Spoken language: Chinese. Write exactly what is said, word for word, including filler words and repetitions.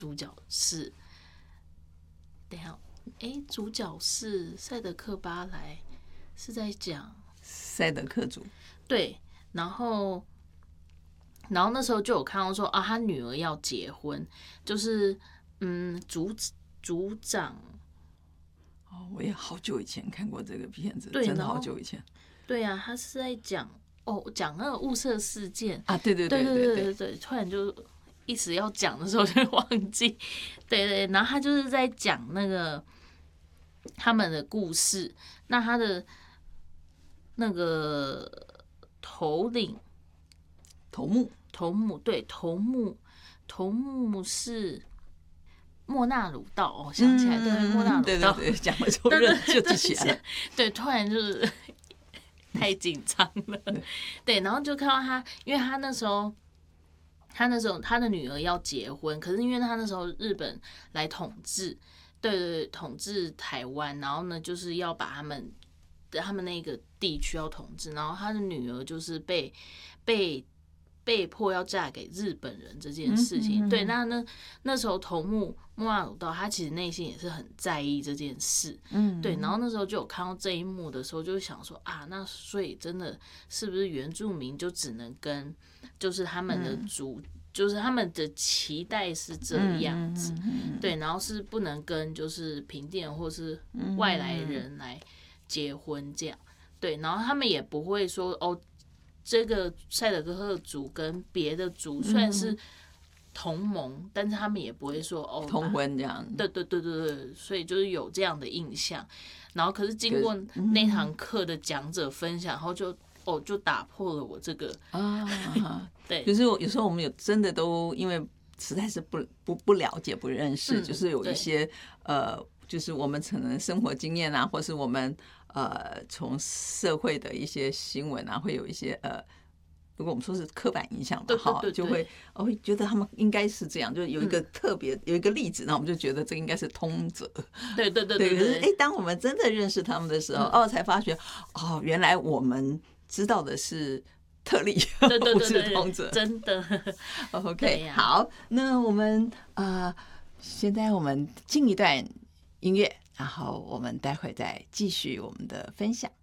主角是，等一下，哎，主角是赛德克巴莱，是在讲赛德克族， 对，然后。然后那时候就有看到说啊，他女儿要结婚，就是嗯，族族长。 哦，我也好久以前看过这个片子， 对， 真的好久以前。 对啊，他是在讲哦，讲那个雾社事件啊，对对对对对对对对，突然就一时要讲的时候就忘记，对对，然后他就是在讲那个他们的故事，那他的那个头领头目。 头目对头目，头目是莫纳鲁道哦，想起来，对，莫纳鲁道， 对对对，讲了就认就记起来了。 对，突然就是太紧张了，对，然后就看到他，因为他那时候，他那时候他的女儿要结婚，可是因为他那时候日本来统治，对对对，统治台湾，然后呢就是要把他们他们那个地区要统治，然后他的女儿就是被被。被迫要嫁给日本人这件事情，嗯、对，那那那时候头目莫纳鲁道他其实内心也是很在意这件事，嗯，对，然后那时候就有看到这一幕的时候，就想说啊，那所以真的是不是原住民就只能跟就是他们的族，嗯、就是他们的期待是这样子，嗯、对，然后是不能跟就是平地人或是外来人来结婚这样，对，然后他们也不会说哦。这个赛德克族跟别的族虽然是同盟，嗯、但是他们也不会说哦通婚这样。 对对对对对，所以就是有这样的印象。然后可是经过那堂课的讲者分享，然后就哦就打破了我这个啊， 对， 就是有时候我们有真的都因为实在是不不不了解不认识，嗯、就是有一些呃，就是我们可能生活经验啊，或是我们。呃，从社会的一些新闻啊，会有一些呃，如果我们说是刻板印象吧，哈，就会哦觉得他们应该是这样，就有一个特别、嗯、有一个例子，那我们就觉得这应该是通则。 对对对 对, 对, 对。可是哎，当我们真的认识他们的时候，嗯、哦，才发觉哦，原来我们知道的是特例， 对对对对不是通则， 真的。 OK， 好，那我们呃，现在我们进一段音乐。然后我们待会再继续我们的分享。